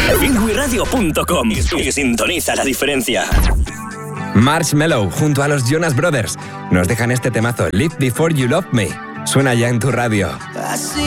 Feedwiradio.com y sintoniza la diferencia. Marshmello junto a los Jonas Brothers nos dejan este temazo, Live Before You Love Me. Suena ya en tu radio.